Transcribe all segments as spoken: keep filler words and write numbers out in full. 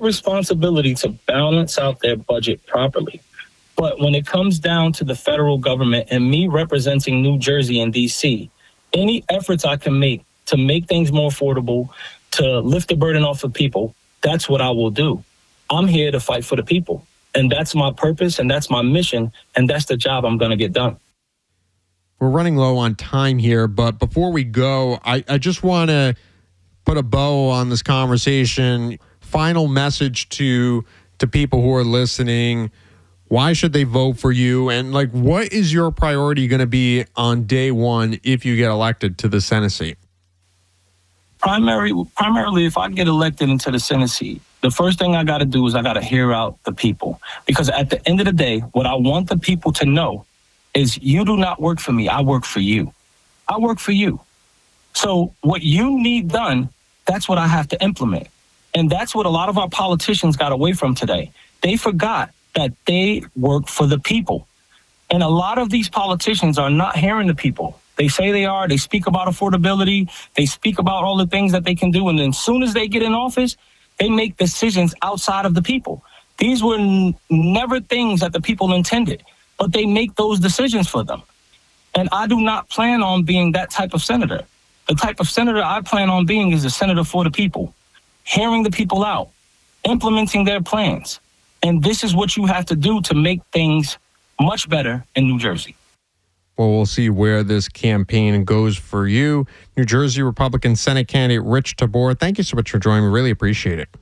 responsibility to balance out their budget properly. But when it comes down to the federal government and me representing New Jersey and D C, any efforts I can make to make things more affordable, to lift the burden off of people, that's what I will do. I'm here to fight for the people. And that's my purpose, and that's my mission, and that's the job I'm going to get done. We're running low on time here, but before we go, I, I just want to put a bow on this conversation. Final message to to people who are listening. Why should they vote for you? And, like, what is your priority going to be on day one if you get elected to the Senate seat? Primary, primarily, if I get elected into the Senate seat, the first thing I got to do is I got to hear out the people. Because at the end of the day, what I want the people to know is you do not work for me. I work for you. I work for you. So what you need done, that's what I have to implement. And that's what a lot of our politicians got away from today. They forgot that they work for the people. And a lot of these politicians are not hearing the people. They say they are. They speak about affordability. They speak about all the things that they can do. And then as soon as they get in office, they make decisions outside of the people. These were n- never things that the people intended, but they make those decisions for them. And I do not plan on being that type of senator. The type of senator I plan on being is a senator for the people, hearing the people out, implementing their plans. And this is what you have to do to make things much better in New Jersey. Well, we'll see where this campaign goes for you. New Jersey Republican Senate candidate Rich Tabor, thank you so much for joining me. Really appreciate it.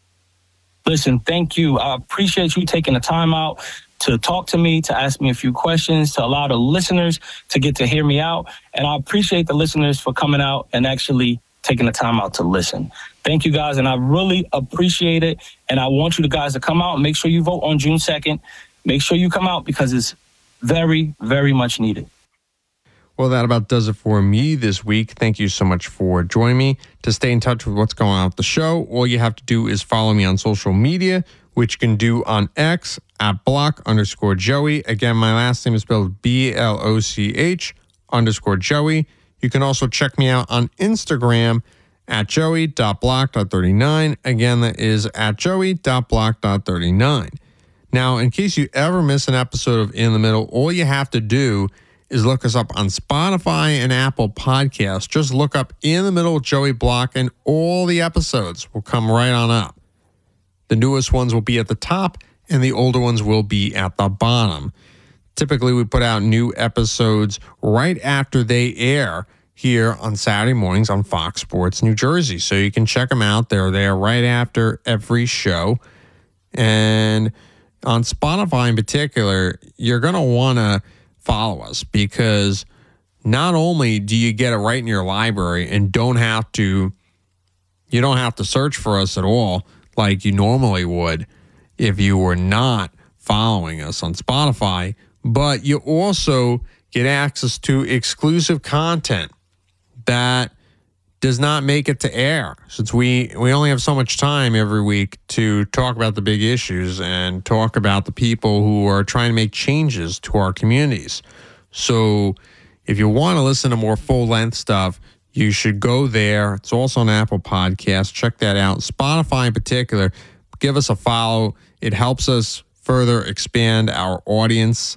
Listen, thank you. I appreciate you taking the time out to talk to me, to ask me a few questions, to allow the listeners to get to hear me out. And I appreciate the listeners for coming out and actually taking the time out to listen. Thank you, guys, and I really appreciate it. And I want you guys to come out and make sure you vote on June second. Make sure you come out because it's very, very much needed. Well, that about does it for me this week. Thank you so much for joining me. To stay in touch with what's going on with the show, all you have to do is follow me on social media, which you can do on X at block underscore Joey. Again, my last name is spelled B L O C H underscore Joey. You can also check me out on Instagram at joey dot block dot thirty-nine. Again, that is at joey dot block dot thirty-nine. Now, in case you ever miss an episode of In the Middle, all you have to do is look us up on Spotify and Apple Podcasts. Just look up In the Middle with Joey Block and all the episodes will come right on up. The newest ones will be at the top and the older ones will be at the bottom. Typically, we put out new episodes right after they air here on Saturday mornings on Fox Sports New Jersey. So you can check them out. They're there right after every show. And on Spotify in particular, you're going to want to follow us because not only do you get it right in your library and don't have to, you don't have to search for us at all like you normally would if you were not following us on Spotify, but you also get access to exclusive content that does not make it to air, since we, we only have so much time every week to talk about the big issues and talk about the people who are trying to make changes to our communities. So if you want to listen to more full-length stuff, you should go there. It's also on Apple Podcasts. Check that out. Spotify in particular, give us a follow. It helps us further expand our audience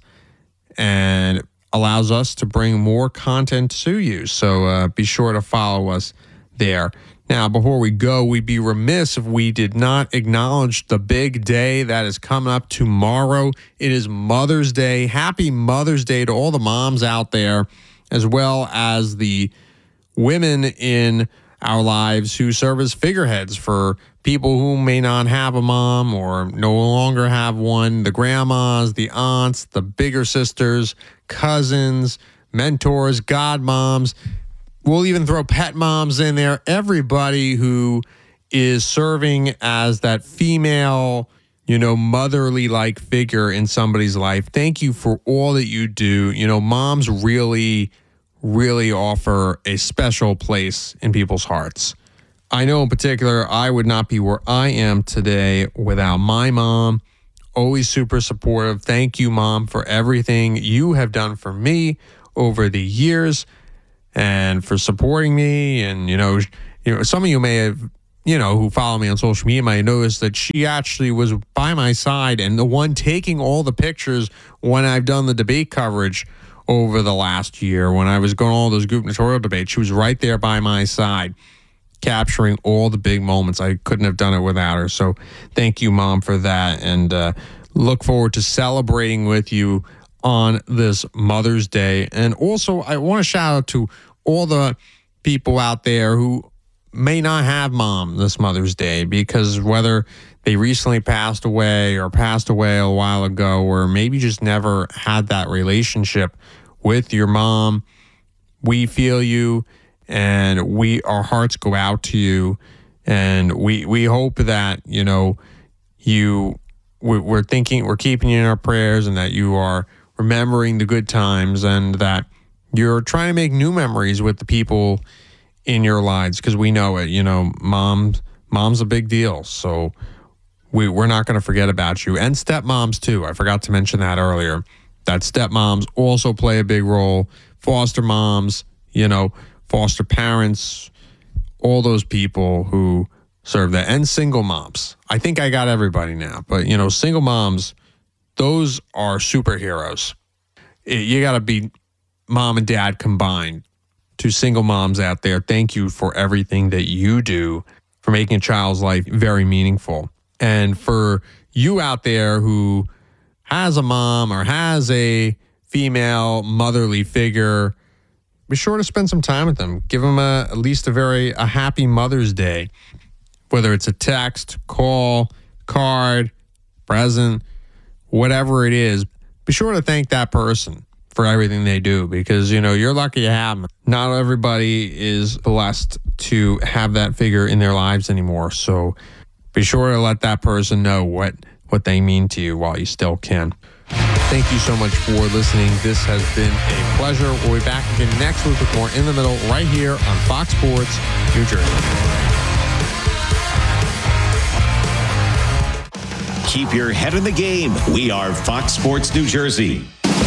and allows us to bring more content to you. So uh, be sure to follow us there. Now, before we go, we'd be remiss if we did not acknowledge the big day that is coming up tomorrow. It is Mother's Day. Happy Mother's Day to all the moms out there, as well as the women in our lives who serve as figureheads for people who may not have a mom or no longer have one, the grandmas, the aunts, the bigger sisters, cousins, mentors, godmoms. We'll even throw pet moms in there. Everybody who is serving as that female, you know, motherly-like figure in somebody's life. Thank you for all that you do. You know, moms really, really offer a special place in people's hearts. I know in particular, I would not be where I am today without my mom. Always super supportive. Thank you, Mom, for everything you have done for me over the years and for supporting me. And, you know, you know, some of you may have you know, who follow me on social media might notice that she actually was by my side and the one taking all the pictures when I've done the debate coverage over the last year. When I was going all those gubernatorial debates, she was right there by my side, capturing all the big moments. I couldn't have done it without her. So thank you, Mom, for that. And uh, look forward to celebrating with you on this Mother's Day. And also, I want to shout out to all the people out there who may not have mom this Mother's Day, because whether they recently passed away or passed away a while ago, or maybe just never had that relationship with your mom, we feel you, and we our hearts go out to you, and we we hope that, you know, you we're thinking we're keeping you in our prayers, and that you are remembering the good times, and that you're trying to make new memories with the people in your lives, because we know it. You know, mom, mom's a big deal. So we, we're not going to forget about you. And stepmoms, too. I forgot to mention that earlier. That stepmoms also play a big role. Foster moms, you know, foster parents, all those people who serve that. And single moms. I think I got everybody now. But, you know, single moms, those are superheroes. You got to be mom and dad combined. To single moms out there, thank you for everything that you do for making a child's life very meaningful. And for you out there who has a mom or has a female motherly figure, be sure to spend some time with them. Give them a, at least a very a happy Mother's Day, whether it's a text, call, card, present, whatever it is. Be sure to thank that person for everything they do, because, you know, you're lucky to have them. Not everybody is blessed to have that figure in their lives anymore. So be sure to let that person know what, what they mean to you while you still can. Thank you so much for listening. This has been a pleasure. We'll be back again next week with more In the Middle right here on Fox Sports New Jersey. Keep your head in the game. We are Fox Sports New Jersey.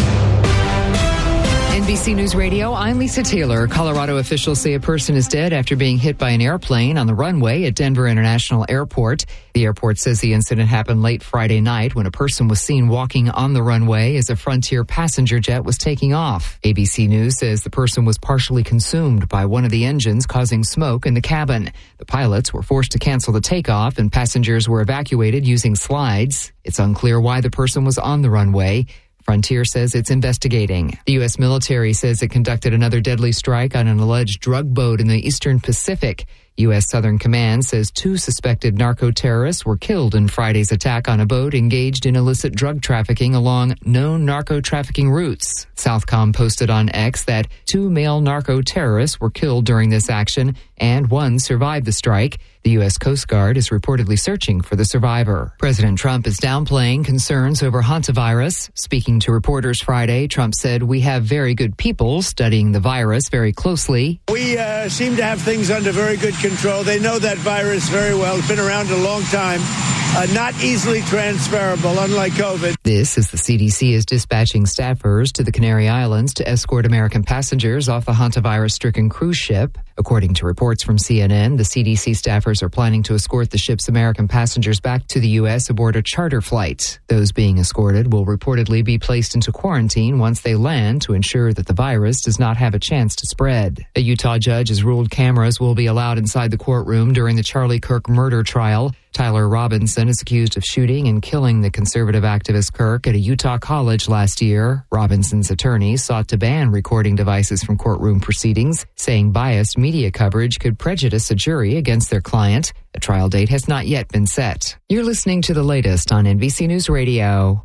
N B C News Radio, I'm Lisa Taylor. Colorado officials say a person is dead after being hit by an airplane on the runway at Denver International Airport. The airport says the incident happened late Friday night when a person was seen walking on the runway as a Frontier passenger jet was taking off. A B C News says the person was partially consumed by one of the engines, causing smoke in the cabin. The pilots were forced to cancel the takeoff, and passengers were evacuated using slides. It's unclear why the person was on the runway. Frontier says it's investigating. The U S military says it conducted another deadly strike on an alleged drug boat in the Eastern Pacific. U S Southern Command says two suspected narco-terrorists were killed in Friday's attack on a boat engaged in illicit drug trafficking along known narco-trafficking routes. Southcom posted on X that two male narco-terrorists were killed during this action, and one survived the strike. The U S Coast Guard is reportedly searching for the survivor. President Trump is downplaying concerns over hantavirus. Speaking to reporters Friday, Trump said, "We have very good people studying the virus very closely. We uh, seem to have things under very good control. They know that virus very well. It's been around a long time. Uh, not easily transferable, unlike COVID." This as the C D C is dispatching staffers to the Canary Islands to escort American passengers off the hantavirus-stricken cruise ship. According to reports from C N N, the C D C staffers are planning to escort the ship's American passengers back to the U S aboard a charter flight. Those being escorted will reportedly be placed into quarantine once they land to ensure that the virus does not have a chance to spread. A Utah judge has ruled cameras will be allowed inside the courtroom during the Charlie Kirk murder trial. Tyler Robinson is accused of shooting and killing the conservative activist Kirk at a Utah college last year. Robinson's attorney sought to ban recording devices from courtroom proceedings, saying biased media coverage could prejudice a jury against their client. A trial date has not yet been set. You're listening to the latest on N B C News Radio.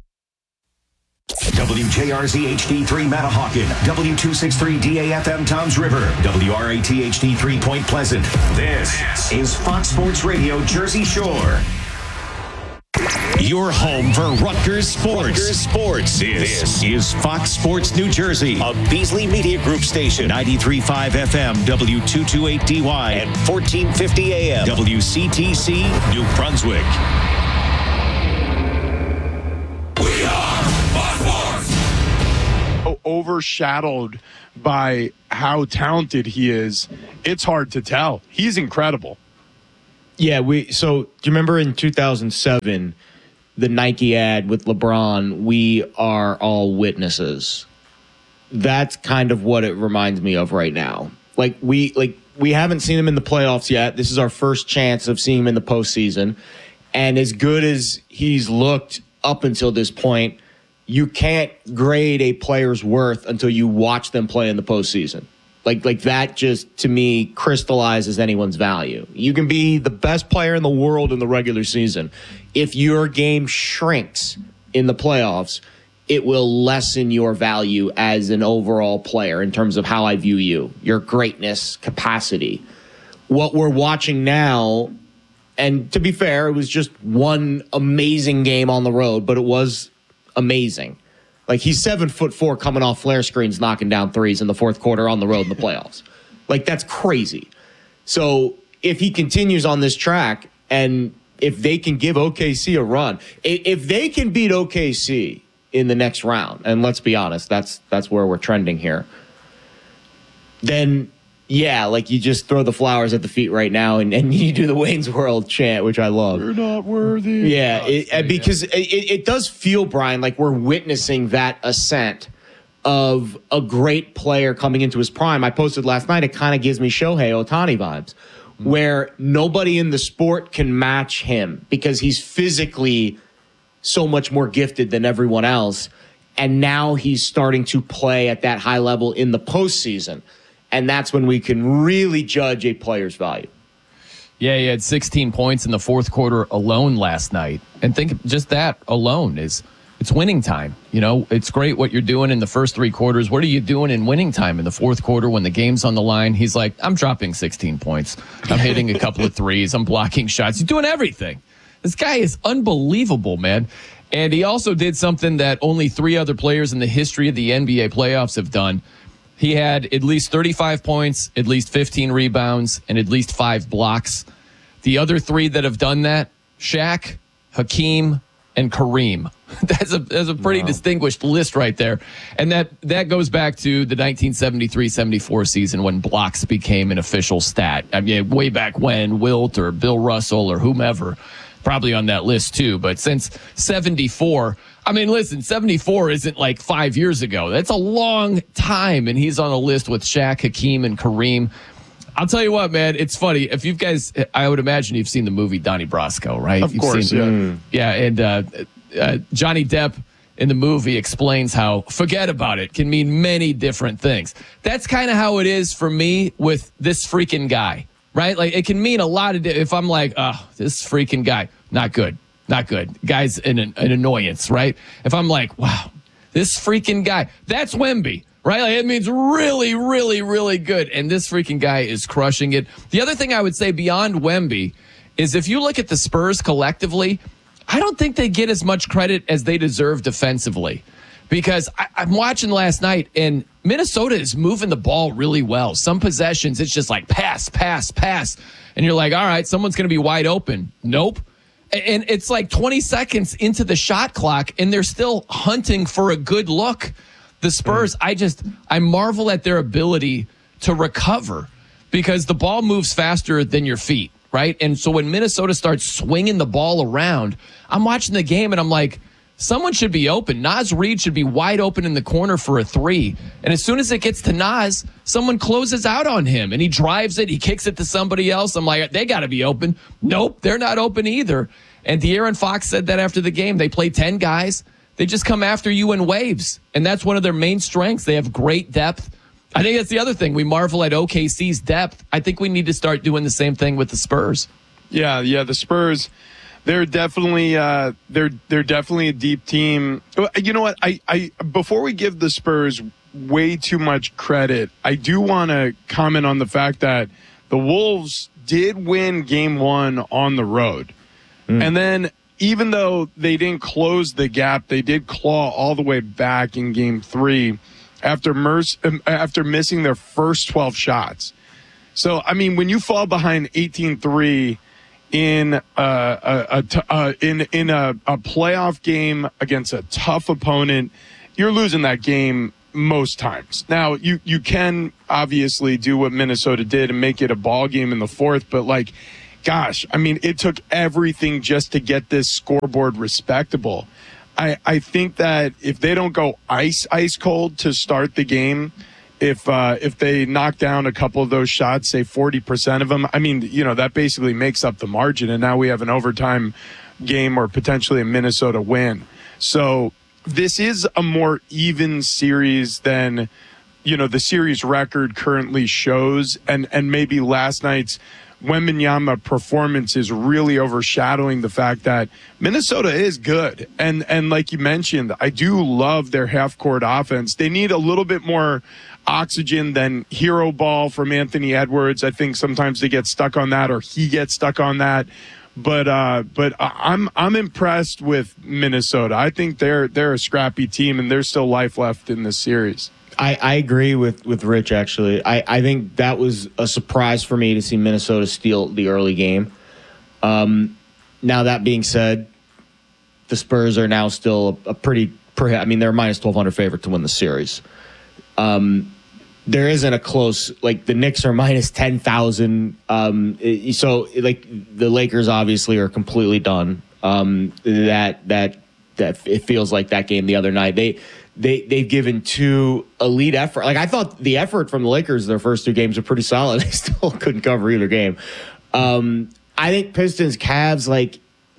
W J R Z H D three Manahawkin, W two sixty-three D A F M Toms River, W R A T H D three Point Pleasant. This is Fox Sports Radio Jersey Shore. Your home for Rutgers sports. Rutgers sports. This, this is Fox Sports New Jersey, a Beasley Media Group station, ninety-three point five F M, W two twenty-eight D Y, and fourteen fifty A M, W C T C, New Brunswick. We are Fox Sports. Overshadowed by how talented he is, it's hard to tell. He's incredible. Yeah, we. So do you remember in two thousand seven, the Nike ad with LeBron, "We are all witnesses"? That's kind of what it reminds me of right now. Like we like we haven't seen him in the playoffs yet. This is our first chance of seeing him in the postseason. And as good as he's looked up until this point, you can't grade a player's worth until you watch them play in the postseason. Like, like that just, to me, crystallizes anyone's value. You can be the best player in the world in the regular season. If your game shrinks in the playoffs, it will lessen your value as an overall player in terms of how I view you, your greatness, capacity. What we're watching now, and to be fair, it was just one amazing game on the road, but it was amazing. Like, he's seven foot four coming off flare screens, knocking down threes in the fourth quarter on the road in the playoffs. Like, that's crazy. So if he continues on this track, and if they can give O K C a run, if they can beat O K C in the next round, and let's be honest, that's that's where we're trending here, then yeah, like you just throw the flowers at the feet right now, and, and you do the Wayne's World chant, which I love. We're not worthy. Yeah, it, because it, it does feel, Brian, like we're witnessing that ascent of a great player coming into his prime. I posted last night, it kind of gives me Shohei Ohtani vibes, where nobody in the sport can match him because he's physically so much more gifted than everyone else. And now he's starting to play at that high level in the postseason. And that's when we can really judge a player's value. Yeah, he had sixteen points in the fourth quarter alone last night. And think just that alone is, it's winning time. You know, it's great what you're doing in the first three quarters. What are you doing in winning time in the fourth quarter when the game's on the line? He's like, I'm dropping sixteen points. I'm hitting a couple of threes. I'm blocking shots. He's doing everything. This guy is unbelievable, man. And he also did something that only three other players in the history of the N B A playoffs have done. He had at least thirty-five points, at least fifteen rebounds, and at least five blocks. The other three that have done that, Shaq, Hakeem, and Kareem. That's a that's a pretty wow. distinguished list right there. And that, that goes back to the nineteen seventy-three seventy-four season when blocks became an official stat. I mean, way back when, Wilt or Bill Russell or whomever, probably on that list too. But since seventy-four, I mean, listen, seventy-four isn't like five years ago. That's a long time, and he's on a list with Shaq, Hakeem, and Kareem. I'll tell you what, man, it's funny. If you guys, I would imagine you've seen the movie Donnie Brasco, right? Of you've course, seen, yeah. Yeah, and uh, uh, Johnny Depp in the movie explains how forget about it can mean many different things. That's kind of how it is for me with this freaking guy, right? Like, it can mean a lot of, di- if I'm like, oh, this freaking guy, not good. Not good. Guy's an, an annoyance, right? If I'm like, wow, this freaking guy, that's Wemby, right? Like, it means really, really, really good. And this freaking guy is crushing it. The other thing I would say beyond Wemby is if you look at the Spurs collectively, I don't think they get as much credit as they deserve defensively. Because I, I'm watching last night, and Minnesota is moving the ball really well. Some possessions, it's just like pass, pass, pass. And you're like, all right, someone's going to be wide open. Nope. And it's like twenty seconds into the shot clock, and they're still hunting for a good look. The Spurs, I just, I marvel at their ability to recover because the ball moves faster than your feet, right? And so when Minnesota starts swinging the ball around, I'm watching the game, and I'm like, someone should be open. Naz Reid should be wide open in the corner for a three. And as soon as it gets to Naz, someone closes out on him, and he drives it. He kicks it to somebody else. I'm like, they got to be open. Nope, they're not open either. And De'Aaron Fox said that after the game. They play ten guys. They just come after you in waves. And that's one of their main strengths. They have great depth. I think that's the other thing. We marvel at O K C's depth. I think we need to start doing the same thing with the Spurs. Yeah, yeah, the Spurs, they're definitely uh, they're they're definitely a deep team. You know what? I, I before we give the Spurs way too much credit, I do want to comment on the fact that the Wolves did win game one on the road. Mm. And then even though they didn't close the gap, they did claw all the way back in game three after Merce, after missing their first twelve shots. So, I mean, when you fall behind eighteen three in uh, a, a t- uh, in in a, a playoff game against a tough opponent, you're losing that game most times. Now, you, you can obviously do what Minnesota did and make it a ball game in the fourth, but like gosh, I mean, it took everything just to get this scoreboard respectable. I, I think that if they don't go ice, ice cold to start the game, if uh, if they knock down a couple of those shots, say forty percent of them, I mean, you know, that basically makes up the margin. And now we have an overtime game or potentially a Minnesota win. So this is a more even series than, you know, the series record currently shows. And, and maybe last night's Wembanyama performance is really overshadowing the fact that Minnesota is good. And and like you mentioned, I do love their half-court offense. They need a little bit more oxygen than hero ball from Anthony Edwards. I think sometimes they get stuck on that, or he gets stuck on that. But uh, but I'm I'm impressed with Minnesota. I think they're they're a scrappy team, and there's still life left in this series. I, I agree with, with Rich, actually. I, I think that was a surprise for me to see Minnesota steal the early game. Um, now, that being said, the Spurs are now still a, a pretty, pretty, I mean, they're a minus twelve hundred favorite to win the series. Um, there isn't a close, like, the Knicks are minus ten thousand. Um, so, like, the Lakers obviously are completely done. Um, that, that, that, it feels like that game the other night. They, They, they've given two elite effort. Like, I thought the effort from the Lakers, their first two games were pretty solid. They still couldn't cover either game. Um, I think Pistons, Cavs, like,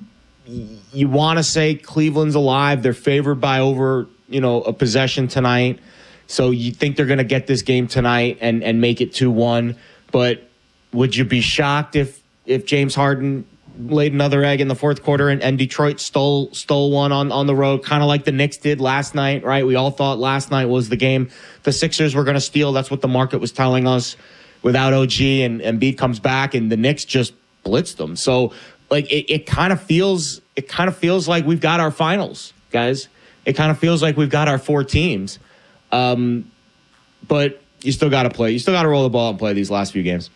you want to say Cleveland's alive. They're favored by over, you know, a possession tonight. So you think they're going to get this game tonight and, and make it two one. But would you be shocked if, if James Harden laid another egg in the fourth quarter and, and Detroit stole stole one on, on the road, kind of like the Knicks did last night, right? We all thought last night was the game the Sixers were going to steal. That's what the market was telling us. Without O G and Embiid comes back, and the Knicks just blitzed them. So, like, it, it kind of feels it kind of feels like we've got our finals, guys. It kind of feels like we've got our four teams. Um, but you still got to play. You still got to roll the ball and play these last few games.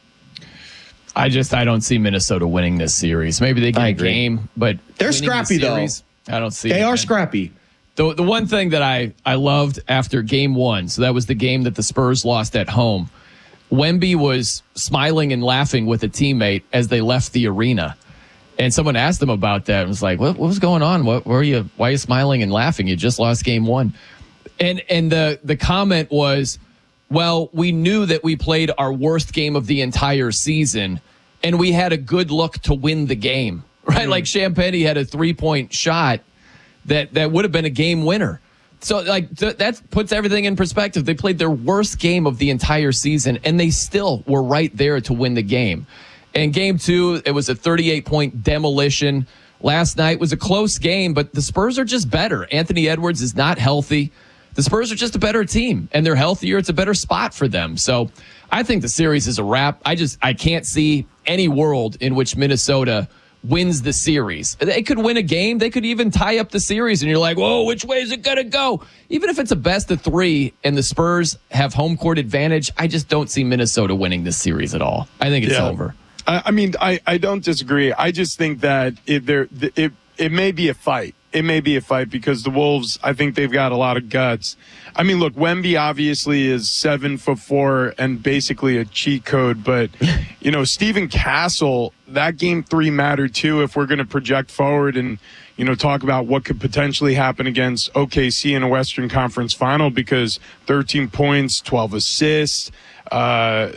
I just I don't see Minnesota winning this series. Maybe they get a game, but they're scrappy the series, though. I don't see. They it, are man. scrappy. The the one thing that I I loved after game one, so that was the game that the Spurs lost at home. Wemby was smiling and laughing with a teammate as they left the arena, and someone asked him about that. And was like, "What what was going on? What were you? Why are you smiling and laughing? You just lost game one." And and the the comment was, well, we knew that we played our worst game of the entire season, and we had a good look to win the game, right? Mm-hmm. Like Champagnie had a three-point shot that, that would have been a game winner. So, like, th- that puts everything in perspective. They played their worst game of the entire season, and they still were right there to win the game. And game two, it was a thirty-eight point demolition. Last night was a close game, but the Spurs are just better. Anthony Edwards is not healthy. The Spurs are just a better team, and they're healthier. It's a better spot for them. So I think the series is a wrap. I just I can't see any world in which Minnesota wins the series. They could win a game. They could even tie up the series, and you're like, whoa, which way is it going to go? Even if it's a best of three and the Spurs have home court advantage, I just don't see Minnesota winning this series at all. I think it's yeah. over. I, I mean, I, I don't disagree. I just think that it, there it it may be a fight. It may be a fight because the Wolves, I think they've got a lot of guts. I mean, look, Wemby obviously is seven foot four and basically a cheat code, but you know, Stephen Castle, that game three mattered too. If we're going to project forward and you know talk about what could potentially happen against O K C in a Western Conference Final, because thirteen points, twelve assists, uh,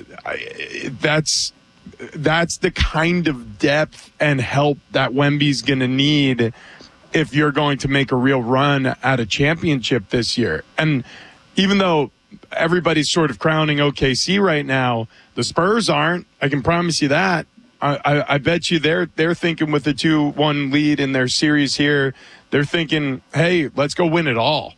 I, that's that's the kind of depth and help that Wemby's going to need if you're going to make a real run at a championship this year. And even though everybody's sort of crowning O K C right now, the Spurs aren't. I can promise you that. I, I, I bet you they're they're thinking with a two one lead in their series here, they're thinking, hey, let's go win it all.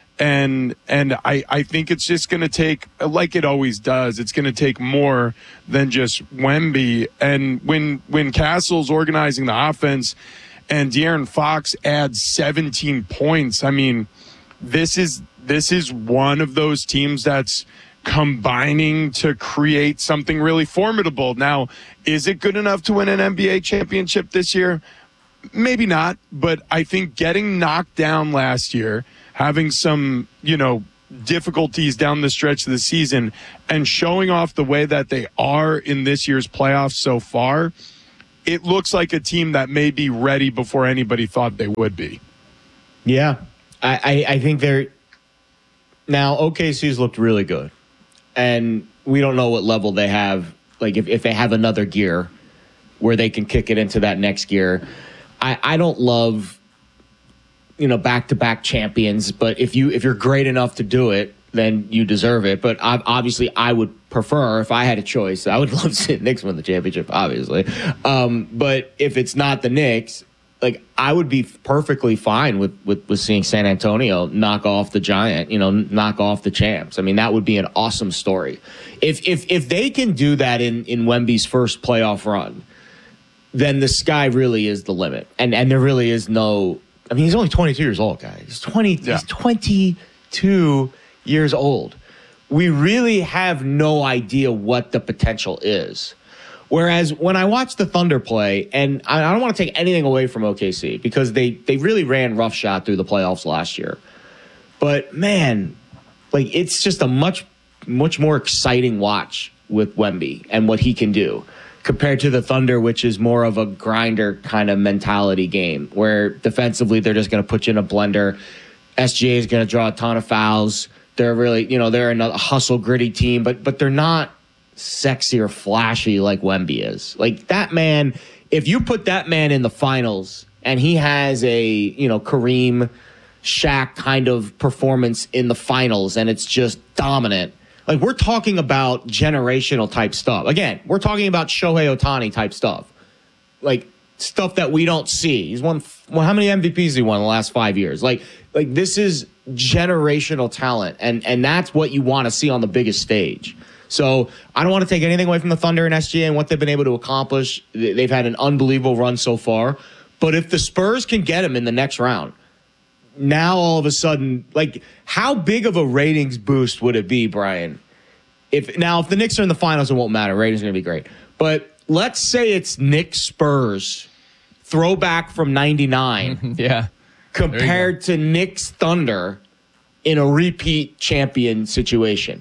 And and I, I think it's just going to take, like it always does, it's going to take more than just Wemby. And when when Castle's organizing the offense and De'Aaron Fox adds seventeen points, I mean, this is this is one of those teams that's combining to create something really formidable. Now, is it good enough to win an N B A championship this year? Maybe not, but I think getting knocked down last year, having some, you know, difficulties down the stretch of the season, and showing off the way that they are in this year's playoffs so far, it looks like a team that may be ready before anybody thought they would be. Yeah, I, I, I think they're now O K C's looked really good, and we don't know what level they have. Like if, if they have another gear where they can kick it into that next gear. I, I don't love, you know, back-to-back champions, but if you if you're great enough to do it, then you deserve it. But I, obviously, I would prefer, if I had a choice, I would love to see the Knicks win the championship, obviously. Um, but if it's not the Knicks, like I would be perfectly fine with, with with seeing San Antonio knock off the Giant, you know, knock off the champs. I mean, that would be an awesome story. If if if they can do that in in Wemby's first playoff run, then the sky really is the limit, and and there really is no. I mean, he's only twenty-two years old, guys. He's twenty. Yeah. He's twenty-two years old. We really have no idea what the potential is. Whereas when I watch the Thunder play, and I, I don't want to take anything away from O K C because they they really ran roughshod through the playoffs last year, but man, like it's just a much much more exciting watch with Wemby and what he can do, compared to the Thunder, which is more of a grinder kind of mentality game where defensively they're just going to put you in a blender. S G A is going to draw a ton of fouls. They're really, you know, they're a hustle gritty team, but but they're not sexy or flashy like Wemby is. Like that man, if you put that man in the finals and he has a, you know, Kareem, Shaq kind of performance in the finals and it's just dominant. Like, we're talking about generational type stuff. Again, we're talking about Shohei Ohtani type stuff. Like, stuff that we don't see. He's won, well, how many M V Ps has he won in the last five years? Like, like this is generational talent, and, and that's what you want to see on the biggest stage. So I don't want to take anything away from the Thunder and S G A and what they've been able to accomplish. They've had an unbelievable run so far. But if the Spurs can get him in the next round, now all of a sudden, like, how big of a ratings boost would it be, Brian? If now, if the Knicks are in the finals, it won't matter. Ratings are going to be great. But let's say it's Knicks Spurs, throwback from ninety-nine. Yeah. Compared to Knicks Thunder in a repeat champion situation.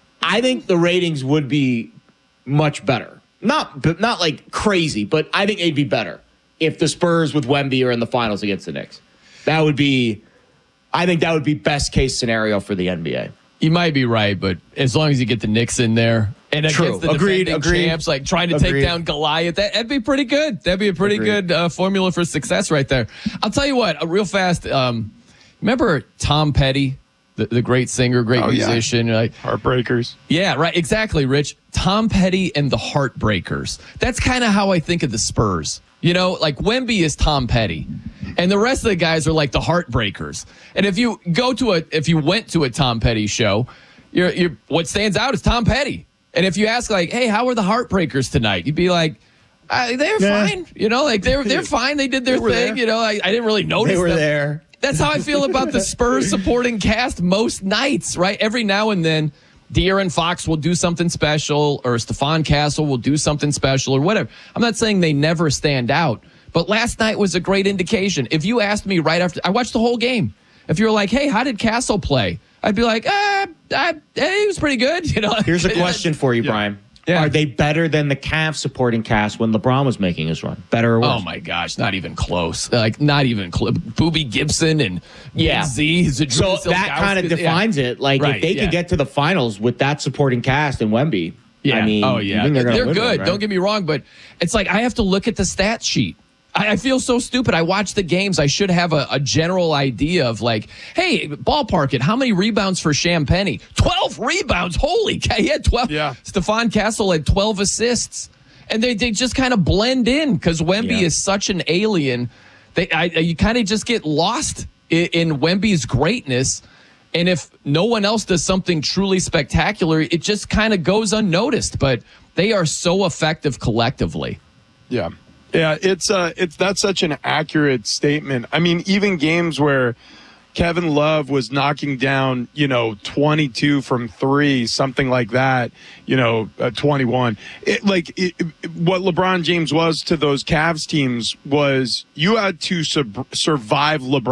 I think the ratings would be much better. Not, but not like crazy, but I think they'd be better if the Spurs with Wemby are in the finals against the Knicks. That would be, I think that would be best case scenario for the N B A. You might be right, but as long as you get the Knicks in there and True. against the Agreed, defending agreed. champs, like trying to Agreed. take down Goliath, that, that'd be pretty good. That'd be a pretty Agreed. good uh, formula for success right there. I'll tell you what, uh, real fast. Um, remember Tom Petty, the, the great singer, great oh, musician? Yeah. Like, Heartbreakers. Yeah, right. Exactly, Rich. Tom Petty and the Heartbreakers. That's kind of how I think of the Spurs. You know, like Wemby is Tom Petty, and the rest of the guys are like the Heartbreakers. And if you go to a, if you went to a Tom Petty show, you're, you're what stands out is Tom Petty. And if you ask like, hey, how are the Heartbreakers tonight? You'd be like, uh, they're Nah. fine. You know, like they're they're fine. They did their were thing. there. You know, I, I didn't really notice They were them. there. That's how I feel about the Spurs supporting cast most nights, right? Every now and then, De'Aaron Fox will do something special, or Stephon Castle will do something special, or whatever. I'm not saying they never stand out, but last night was a great indication. If you asked me right after, I watched the whole game. If you were like, hey, how did Castle play? I'd be like, ah, I, hey, he was pretty good. You know. Here's a question for you, Yeah. Brian. Yeah. Are they better than the Cavs supporting cast when LeBron was making his run? Better or worse? Oh my gosh, not even close. Like not even close. Boobie Gibson and Yeah. Z. So that kind of defines it. Like Right, if they yeah. can get to the finals with that supporting cast and Wemby, Yeah. I mean, oh you yeah, think they're, they're, gonna win good. one, right? Don't get me wrong, but it's like I have to look at the stat sheet. I, I feel so stupid. I watch the games. I should have a, a general idea of like, hey, ballpark it. How many rebounds for Champagny? Twelve rebounds. Holy cow! He had twelve. Yeah. Stephon Castle had twelve assists, and they they just kind of blend in because Wemby Yeah. is such an alien. They I, you kind of just get lost in, in Wemby's greatness. And if no one else does something truly spectacular, it just kind of goes unnoticed. But they are so effective collectively. Yeah. Yeah, it's uh it's that's such an accurate statement. I mean, even games where Kevin Love was knocking down, you know, twenty-two from three, something like that, you know, uh, twenty-one. It, like it, it- what LeBron James was to those Cavs teams was you had to sub- survive LeBron.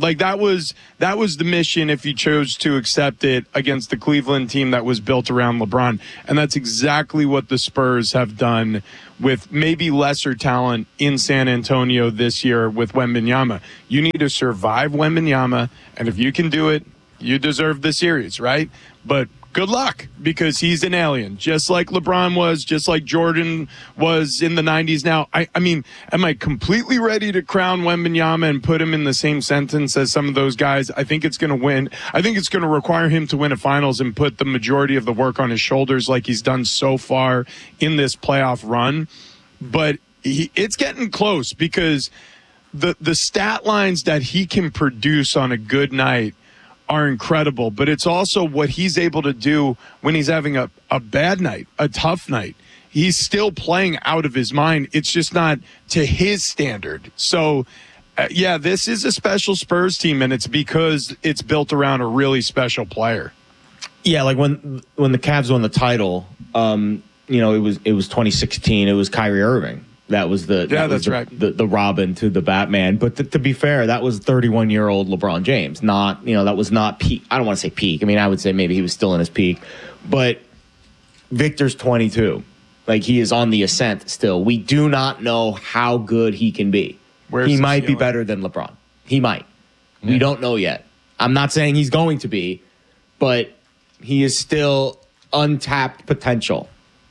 Like that was that was the mission if you chose to accept it against the Cleveland team that was built around LeBron. And that's exactly what the Spurs have done with maybe lesser talent in San Antonio this year with Wembanyama. You need to survive Wembanyama, and if you can do it, you deserve the series, right? But good luck, because he's an alien, just like LeBron was, just like Jordan was in the nineties. Now, I, I mean, am I completely ready to crown Wembanyama and put him in the same sentence as some of those guys? I think it's going to win. I think it's going to require him to win a finals and put the majority of the work on his shoulders like he's done so far in this playoff run. But he, it's getting close, because the the stat lines that he can produce on a good night are incredible, but it's also what he's able to do when he's having a, a bad night, a tough night. He's still playing out of his mind. It's just not to his standard. So, uh, yeah, this is a special Spurs team, and it's because it's built around a really special player. Yeah, like when when the Cavs won the title, um, you know, it was it was twenty sixteen. It was Kyrie Irving. That was the yeah, that that's was the, right. The, the Robin to the Batman. But th- to be fair, that was thirty-one-year-old LeBron James. Not, you know, that was not peak. I don't want to say peak. I mean, I would say maybe he was still in his peak. But Victor's twenty-two. Like, he is on the ascent still. We do not know how good he can be. Where's he the might be ceiling? better than LeBron. He might. Yeah. We don't know yet. I'm not saying he's going to be, but he is still untapped potential.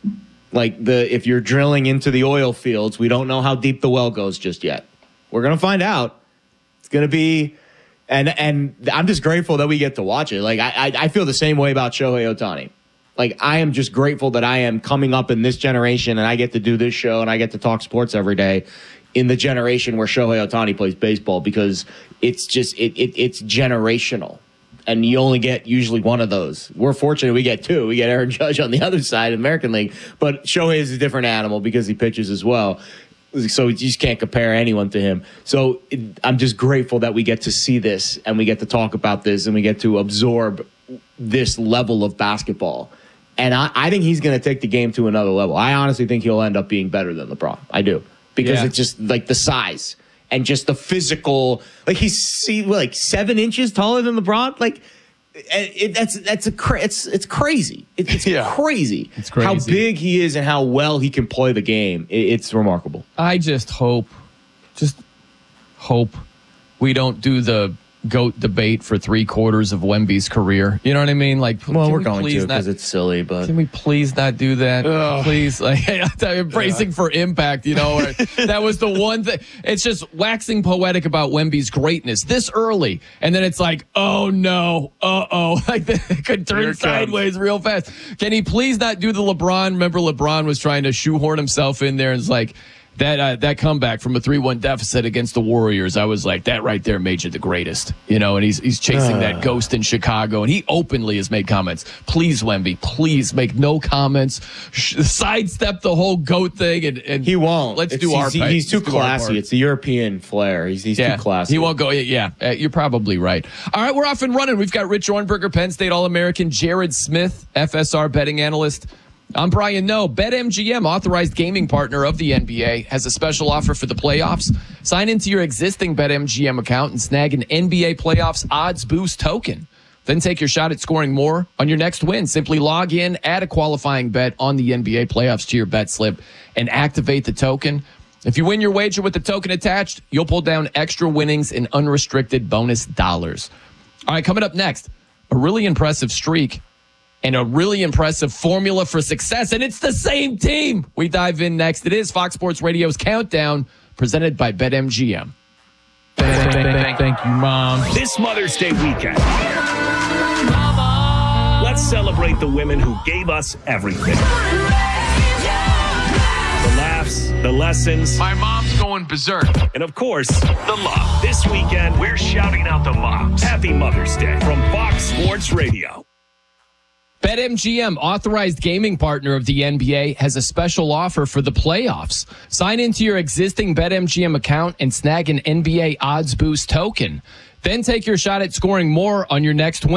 Like, the if you're drilling into the oil fields, we don't know how deep the well goes just yet. We're going to find out. It's going to be, and and I'm just grateful that we get to watch it. Like, I, I I feel the same way about Shohei Ohtani. Like, I am just grateful that I am coming up in this generation, and I get to do this show, and I get to talk sports every day in the generation where Shohei Ohtani plays baseball, because it's just, it, it it's generational. And you only get usually one of those. We're fortunate we get two. We get Aaron Judge on the other side of the American League. But Shohei is a different animal because he pitches as well. So you just can't compare anyone to him. So it, I'm just grateful that we get to see this, and we get to talk about this, and we get to absorb this level of basketball. And I, I think he's going to take the game to another level. I honestly think he'll end up being better than LeBron. I do. Because Yeah. it's just like the size. And just the physical, like he's see, like seven inches taller than LeBron. Like it, it, that's that's a cra- it's it's crazy. It, it's Yeah. crazy. It's crazy. How big he is and how well he can play the game. It, it's remarkable. I just hope, just hope we don't do the GOAT debate for three quarters of Wemby's career. You know what I mean? Like, Well, can we're we going please to because not- it's silly, but Can we please not do that? Ugh. Please, like, I'm bracing for impact. You know, or, that was the one thing. It's just waxing poetic about Wemby's greatness this early, and then it's like, oh no, uh oh, like it could Here turn it comes. sideways real fast. Can he please not do the LeBron? Remember, LeBron was trying to shoehorn himself in there, and it's like. That uh, that comeback from a three one deficit against the Warriors, I was like, that right there made you the greatest. You know, and he's he's chasing Uh. that ghost in Chicago, and he openly has made comments. Please, Wemby, please make no comments. Sh- sidestep the whole GOAT thing, and, and he won't. Let's It's- do our he's, part. he's too Let's do our classy. part. It's the European flair. He's, he's Yeah, too classy. he won't go. Yeah, uh, you're probably right. All right, we're off and running. We've got Rich Ornberger, Penn State All-American, Jared Smith, F S R betting analyst. I'm Brian Noe. BetMGM, authorized gaming partner of the N B A, has a special offer for the playoffs. Sign into your existing BetMGM account and snag an N B A Playoffs Odds Boost token. Then take your shot at scoring more on your next win. Simply log in, add a qualifying bet on the N B A Playoffs to your bet slip, and activate the token. If you win your wager with the token attached, you'll pull down extra winnings in unrestricted bonus dollars. All right, coming up next, a really impressive streak and a really impressive formula for success, and it's the same team. We dive in next. It is Fox Sports Radio's Countdown, presented by BetMGM. Thank, thank, thank you, Mom. This Mother's Day weekend, let's celebrate the women who gave us everything. The laughs, the lessons, My mom's going berserk. and of course, the love. This weekend, we're shouting out the moms. Happy Mother's Day from Fox Sports Radio. BetMGM, authorized gaming partner of the N B A, has a special offer for the playoffs. Sign into your existing BetMGM account and snag an N B A Odds Boost token. Then take your shot at scoring more on your next win.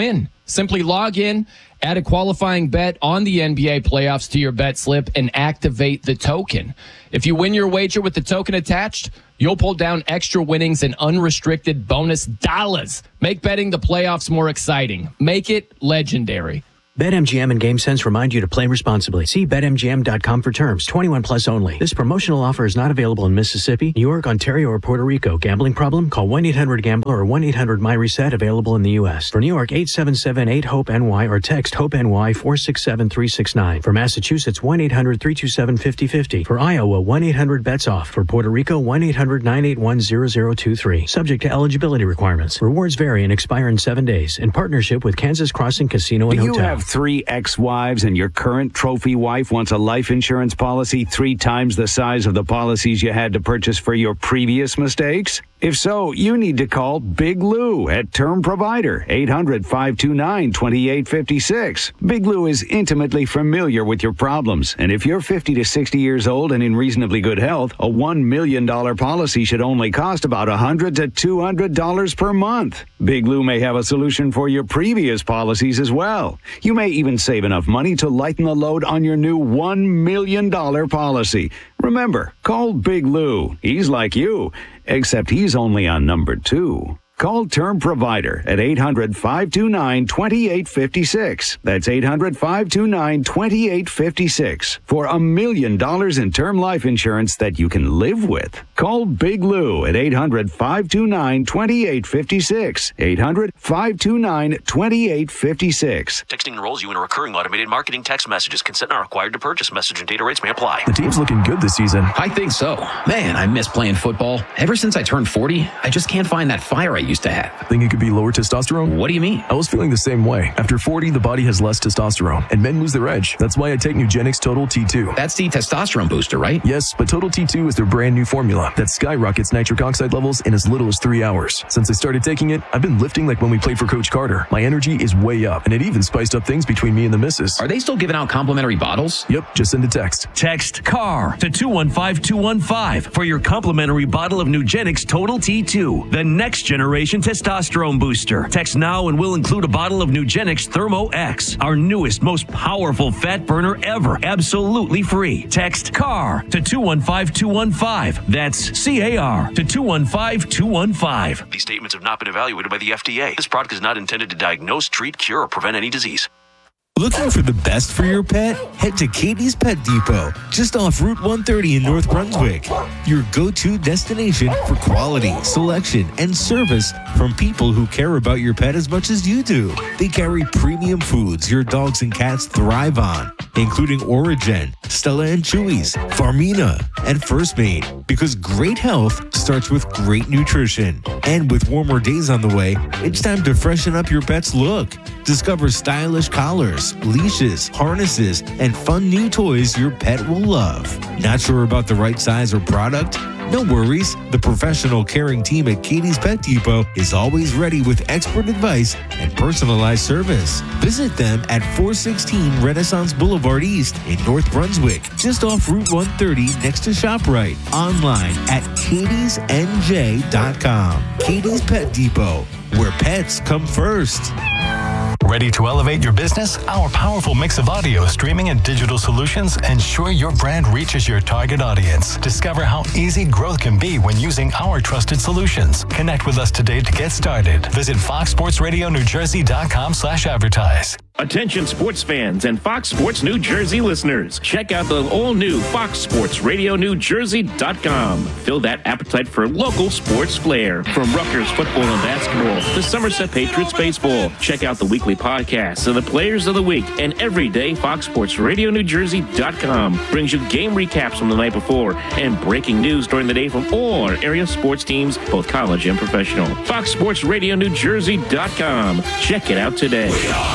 Simply log in, add a qualifying bet on the N B A playoffs to your bet slip, and activate the token. If you win your wager with the token attached, you'll pull down extra winnings and unrestricted bonus dollars. Make betting the playoffs more exciting. Make it legendary. BetMGM and GameSense remind you to play responsibly. See Bet M G M dot com for terms. twenty-one plus only. This promotional offer is not available in Mississippi, New York, Ontario, or Puerto Rico. Gambling problem? Call one eight hundred gambler or one eight hundred my reset, available in the U S. For New York, eight seven seven eight hope N Y or text HOPE-NY four six seven three six nine. For Massachusetts, one eight hundred three two seven five zero five zero. For Iowa, one eight hundred bets off. For Puerto Rico, one eight hundred nine eight one zero zero two three. Subject to eligibility requirements. Rewards vary and expire in seven days. In partnership with Kansas Crossing Casino and Do Hotel. you have three ex-wives and your current trophy wife wants a life insurance policy three times the size of the policies you had to purchase for your previous mistakes? If so, you need to call Big Lou at Term Provider, eight hundred five two nine two eight five six. Big Lou is intimately familiar with your problems, and if you're fifty to sixty years old and in reasonably good health, a one million dollars policy should only cost about one hundred to two hundred dollars per month. Big Lou may have a solution for your previous policies as well. You may even save enough money to lighten the load on your new one million dollars policy. Remember, call Big Lou. He's like you, except he's only on number two. Call Term Provider at eight hundred five two nine two eight five six. That's eight hundred five two nine two eight five six for a million dollars in term life insurance that you can live with. Call Big Lou at eight hundred five two nine two eight five six. eight hundred five two nine two eight five six. Texting enrolls you in a recurring automated marketing text messages. Consent not required to purchase. Message and data rates may apply. The team's looking good this season. I think so. Man, I miss playing football. Ever since I turned forty, I just can't find that fire I used to have. Think it could be lower testosterone? What do you mean? I was feeling the same way. After forty, the body has less testosterone, and men lose their edge. That's why I take Nugenix Total T two. That's the testosterone booster, right? Yes, but Total T two is their brand new formula that skyrockets nitric oxide levels in as little as three hours. Since I started taking it, I've been lifting like when we played for Coach Carter. My energy is way up, and it even spiced up things between me and the missus. Are they still giving out complimentary bottles? Yep, just send a text. Text CAR to two one five two one five for your complimentary bottle of Nugenix Total T two, the next generation testosterone booster. Text now and we'll include a bottle of Nugenix Thermo X, our newest, most powerful fat burner ever, absolutely free. Text CAR to two one five two one five. That's C A R to two one five two one five. These statements have not been evaluated by the F D A. This product is not intended to diagnose, treat, cure, or prevent any disease. Looking for the best for your pet? Head to Katie's Pet Depot, just off Route one thirty in North Brunswick. Your go-to destination for quality, selection, and service from people who care about your pet as much as you do. They carry premium foods your dogs and cats thrive on, including Origen, Stella and Chewy's, Farmina, and First Mate, because great health starts with great nutrition. And with warmer days on the way, it's time to freshen up your pet's look. Discover stylish collars, leashes, harnesses, and fun new toys your pet will love. Not sure about the right size or product? No worries. The professional caring team at Katie's Pet Depot is always ready with expert advice and personalized service. Visit them at four sixteen Renaissance Boulevard East in North Brunswick, just off Route one thirty next to ShopRite. Online at katies n j dot com. Katie's Pet Depot, where pets come first. Ready to elevate your business? Our powerful mix of audio, streaming, and digital solutions ensure your brand reaches your target audience. Discover how easy growth can be when using our trusted solutions. Connect with us today to get started. Visit fox sports radio new jersey dot com slash advertise. Attention sports fans and Fox Sports New Jersey listeners. Check out the all-new Fox Sports Radio New Jersey dot com. Fill that appetite for local sports flair. From Rutgers football and basketball to Somerset Patriots baseball. Check out the weekly podcasts of the players of the week. And every day, Fox Sports Radio New Jersey dot com brings you game recaps from the night before and breaking news during the day from all our area sports teams, both college and professional. Fox Sports Radio New Jersey dot com. Check it out today.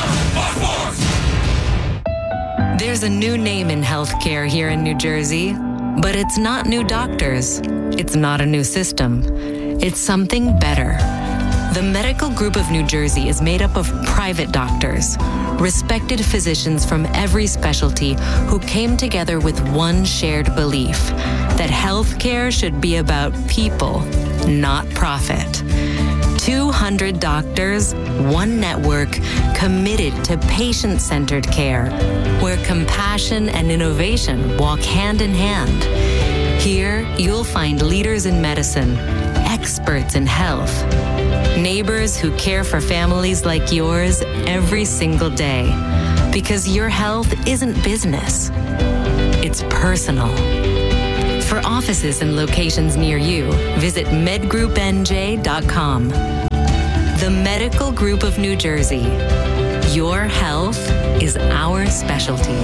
There's a new name in healthcare here in New Jersey, but it's not new doctors. It's not a new system. It's something better. The Medical Group of New Jersey is made up of private doctors, respected physicians from every specialty who came together with one shared belief that healthcare should be about people, not profit. two hundred hundred doctors, one network committed to patient-centered care, where compassion and innovation walk hand in hand. Here, you'll find leaders in medicine, experts in health, neighbors who care for families like yours every single day. Because your health isn't business, it's personal. For offices and locations near you, visit med group n j dot com. The Medical Group of New Jersey. Your health is our specialty.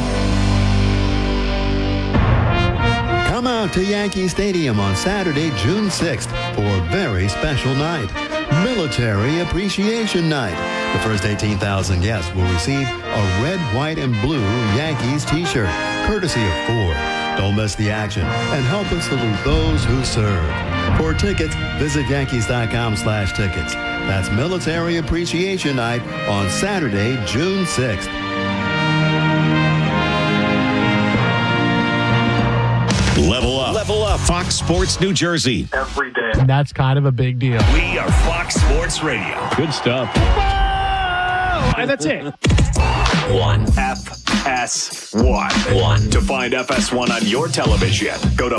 Come out to Yankee Stadium on Saturday, June sixth for a very special night. Military Appreciation Night. The first eighteen thousand guests will receive a red, white, and blue Yankees t-shirt, courtesy of Ford. Don't miss the action and help us salute those who serve. For tickets, visit yankees dot com slash tickets. That's Military Appreciation Night on Saturday, June sixth. Level up. Level up. Fox Sports New Jersey. Every day. And that's kind of a big deal. We are Fox Sports Radio. Good stuff. Oh, and that's it. One. F S one. One. To find F S one on your television, go to